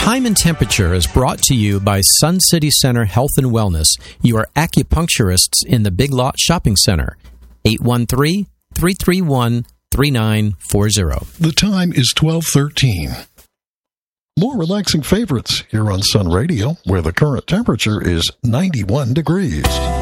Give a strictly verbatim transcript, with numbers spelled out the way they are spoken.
Time and Temperature is brought to you by Sun City Center Health and Wellness, your acupuncturists in the Big Lot Shopping Center. eight one three, three three one, three nine four zero. The time is twelve thirteen. More relaxing favorites here on Sun Radio, where the current temperature is ninety-one degrees.